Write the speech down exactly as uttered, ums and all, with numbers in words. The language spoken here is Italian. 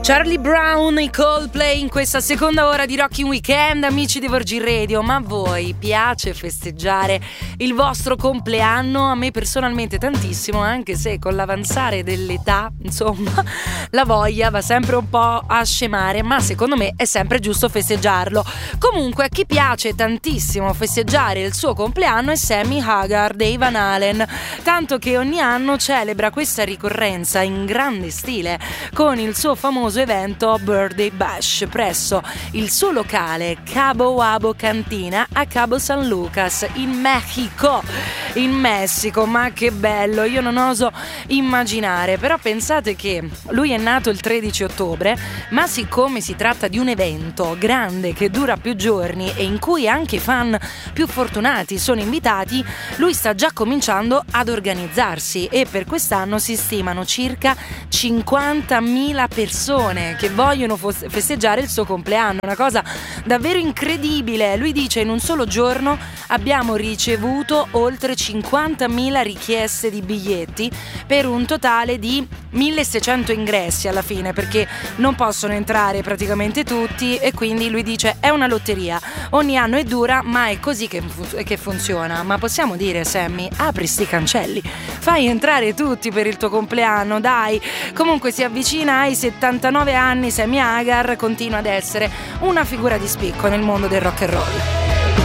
Charlie Brown e Coldplay in questa seconda ora di Rocking Weekend, amici di Virgin Radio. Ma a voi piace festeggiare il vostro compleanno? A me personalmente tantissimo, anche se con l'avanzare dell'età, insomma, la voglia va sempre un po' a scemare, ma secondo me è sempre giusto festeggiarlo. Comunque, a chi piace tantissimo festeggiare il suo compleanno è Sammy Hagar dei Van Halen, tanto che ogni anno celebra questa ricorrenza in grande stile con il suo famoso evento Birthday Bash presso il suo locale Cabo Wabo Cantina a Cabo San Lucas in Mexico, in Messico. Ma che bello, io non oso immaginare. Però pensate che lui è nato il tredici ottobre, ma siccome si tratta di un evento grande che dura più giorni e in cui anche i fan più fortunati sono invitati, lui sta già cominciando ad organizzarsi e per quest'anno si stimano circa cinquantamila persone che vogliono festeggiare il suo compleanno. Una cosa davvero incredibile. Lui dice: in un solo giorno abbiamo ricevuto oltre cinquantamila richieste di biglietti per un totale di milleseicento ingressi alla fine, perché non possono entrare praticamente tutti e quindi lui dice è una lotteria, ogni anno è dura ma è così che, fu- che funziona. Ma possiamo dire, Sammy, apri sti cancelli, fai entrare tutti per il tuo compleanno, dai. Comunque si avvicina ai settantanove anni, Sammy Hagar continua ad essere una figura di spicco nel mondo del rock and roll.